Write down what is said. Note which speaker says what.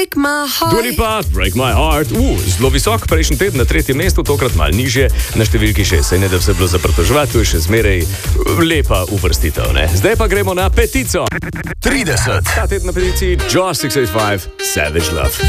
Speaker 1: Break My Heart.
Speaker 2: Dua Lipa, Break My Heart. Zelo visok, prejšnji teden na 3. mestu, tokrat malo nižje, na številki 6. Saj ne da vse bilo za pritoževati, to je še zmeraj lepa uvrstitev, ne? Zdaj pa gremo na petico.
Speaker 3: 30.
Speaker 2: Ta teden na peticiji Josh 685, Savage Love.